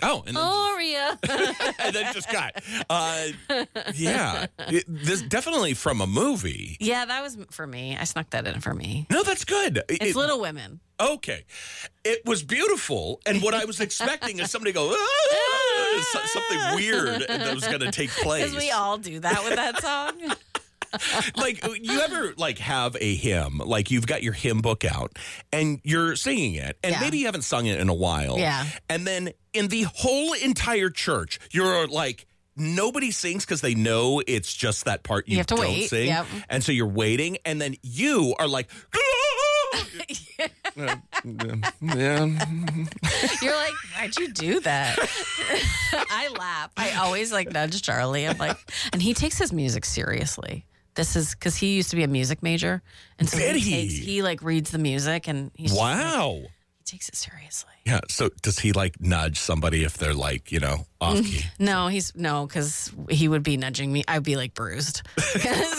Oh, and then, Gloria. and then just got. Yeah. This definitely from a movie. Yeah, that was for me. I snuck that in for me. No, that's good. It's Little Women. Okay. It was beautiful. And what I was expecting is somebody go, something weird that was going to take place. Because we all do that with that song. Like, you ever, like, have a hymn, like, you've got your hymn book out, and you're singing it, and maybe you haven't sung it in a while. Yeah. And then in the whole entire church, you're like, nobody sings because they know it's just that part you have to don't wait. sing. Yep. And so you're waiting, and then you are like, You're like, why'd you do that? I laugh. I always like nudge Charlie. I'm like, and he takes his music seriously. This is because he used to be a music major, and so he like reads the music, and he's just wow. like, he takes it seriously. Yeah. So does he like nudge somebody if they're like, off key? No, because he would be nudging me. I'd be like bruised.